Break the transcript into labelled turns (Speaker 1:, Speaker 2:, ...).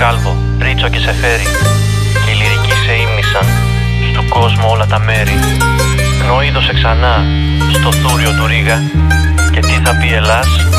Speaker 1: κάλβο, ρίτσο και σε φέρει. Και οι λυρικοί σε ύμνησαν στου κόσμου όλα τα μέρη. Πνοή δώσε ξανά στο θούριο του Ρήγα. Και τι θα πει Ελλάς?